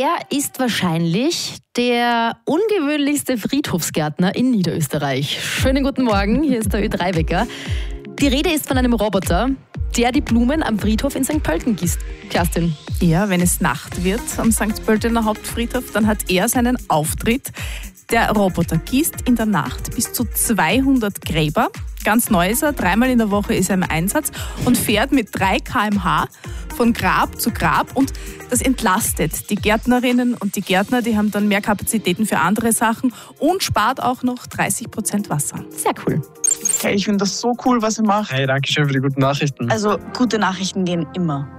Er ist wahrscheinlich der ungewöhnlichste Friedhofsgärtner in Niederösterreich. Schönen guten Morgen, hier ist der Ö3-Wecker. Die Rede ist von einem Roboter, der die Blumen am Friedhof in St. Pölten gießt. Kerstin. Ja, wenn es Nacht wird am St. Pöltener Hauptfriedhof, dann hat er seinen Auftritt. Der Roboter gießt in der Nacht bis zu 200 Gräber. Ganz neu ist er, 3-mal in der Woche ist er im Einsatz und fährt mit 3 km/h von Grab zu Grab. Und das entlastet die Gärtnerinnen und die Gärtner, die haben dann mehr Kapazitäten für andere Sachen und spart auch noch 30% Wasser. Sehr cool. Hey, ich finde das so cool, was ihr macht. Hey, danke schön für die guten Nachrichten. Also gute Nachrichten gehen immer.